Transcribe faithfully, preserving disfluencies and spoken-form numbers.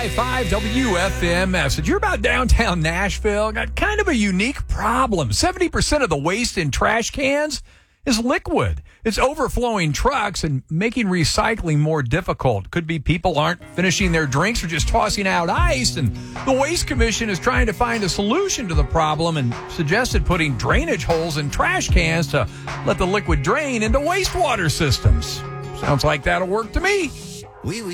five five W F M message. You're about downtown Nashville. Got kind of a unique problem. seventy percent of the waste in trash cans is liquid. It's overflowing trucks and making recycling more difficult. Could be people aren't finishing their drinks or just tossing out ice. And the Waste Commission is trying to find a solution to the problem and suggested putting drainage holes in trash cans to let the liquid drain into wastewater systems. Sounds like that'll work to me. Oui, oui.